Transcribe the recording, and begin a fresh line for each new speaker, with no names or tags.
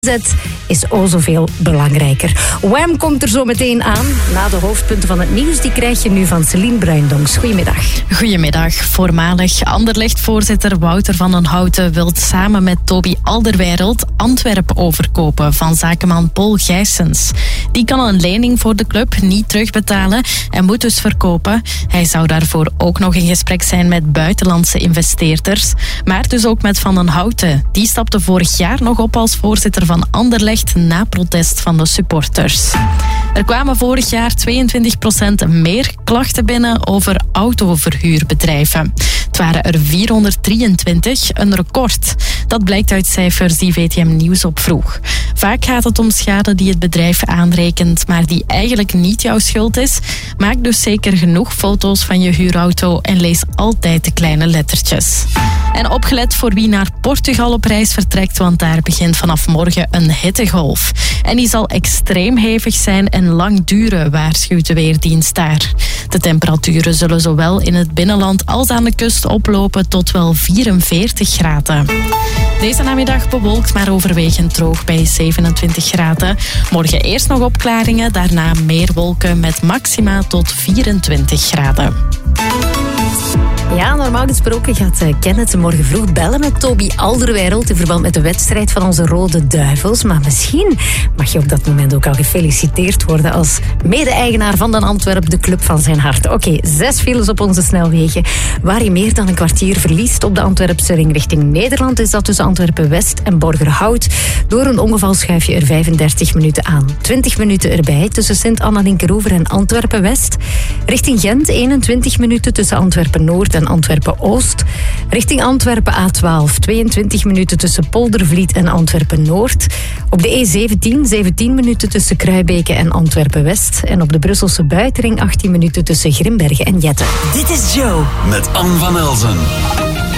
Zet is o zoveel belangrijker. Wham komt er zo meteen aan. Na de hoofdpunten van het nieuws, die krijg je nu van Celine Bruindonks. Goedemiddag.
Goedemiddag. Voormalig Anderlecht-voorzitter Wouter van den Houten wil samen met Toby Alderweireld Antwerpen overkopen van zakenman Paul Gijsens. Die kan een lening voor de club niet terugbetalen en moet dus verkopen. Hij zou daarvoor ook nog in gesprek zijn met buitenlandse investeerders, maar dus ook met Van den Houten. Die stapte vorig jaar nog op als voorzitter van Anderlecht na protest van de supporters. Er kwamen vorig jaar 22% meer klachten binnen over autoverhuurbedrijven. Het waren er 423, een record. Dat blijkt uit cijfers die VTM Nieuws opvroeg. Vaak gaat het om schade die het bedrijf aanrekent, maar die eigenlijk niet jouw schuld is. Maak dus zeker genoeg foto's van je huurauto en lees altijd de kleine lettertjes. En opgelet voor wie naar Portugal op reis vertrekt, want daar begint vanaf morgen een hittegolf. En die zal extreem hevig zijn en lang duren, waarschuwt de Weerdienst daar. De temperaturen zullen zowel in het binnenland als aan de kust oplopen tot wel 44 graden. Deze namiddag bewolkt, maar overwegend droog bij 27 graden. Morgen eerst nog opklaringen, daarna meer wolken met maxima tot 24 graden.
Ja, normaal gesproken gaat Kenneth morgen vroeg bellen met Toby Alderweireld in verband met de wedstrijd van onze Rode Duivels. Maar misschien mag je op dat moment ook al gefeliciteerd worden als mede-eigenaar van Den Antwerp, de club van zijn hart. Oké, 6 files op onze snelwegen. Waar je meer dan een kwartier verliest op de Antwerpse ring richting Nederland is dat tussen Antwerpen-West en Borgerhout. Door een ongeval schuif je er 35 minuten aan. 20 minuten erbij tussen Sint-Anna-Linkeroever en Antwerpen-West. Richting Gent 21 minuten tussen Antwerpen-Noord en Antwerpen-Oost. Richting Antwerpen A12, 22 minuten tussen Poldervliet en Antwerpen-Noord. Op de E17, 17 minuten tussen Kruibeke en Antwerpen-West. En op de Brusselse buitenring 18 minuten tussen Grimbergen en Jetten.
Dit is Joe met Anne van Elzen.